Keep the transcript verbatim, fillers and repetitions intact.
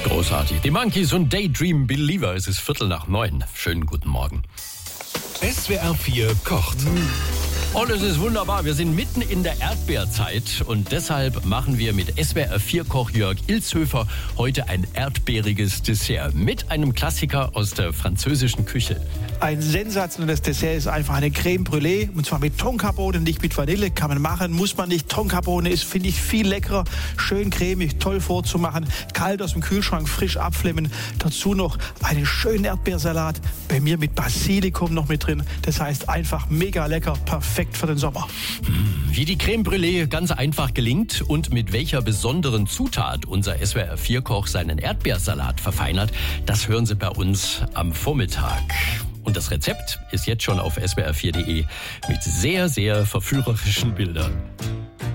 Großartig. Die Monkeys und Daydream Believer. Es ist Viertel nach neun. Schönen guten Morgen. S W R vier kocht. Und es ist wunderbar. Wir sind mitten in der Erdbeerzeit und deshalb machen wir mit S W R vier Koch Jörg Ilzhöfer heute ein erdbeeriges Dessert mit einem Klassiker aus der französischen Küche. Ein sensationelles Dessert ist einfach eine Creme Brûlée, und zwar mit Tonkabohne, nicht mit Vanille. Kann man machen, muss man nicht. Tonkabohne ist, finde ich, viel leckerer, schön cremig, toll vorzumachen. Kalt aus dem Kühlschrank, frisch abflemmen. Dazu noch einen schönen Erdbeersalat, bei mir mit Basilikum noch mit drin. Das heißt einfach mega lecker, perfekt für den Sommer. Wie die Creme Brûlée ganz einfach gelingt und mit welcher besonderen Zutat unser S W R vier Koch seinen Erdbeersalat verfeinert, das hören Sie bei uns am Vormittag. Und das Rezept ist jetzt schon auf S W R vier Punkt de mit sehr, sehr verführerischen Bildern.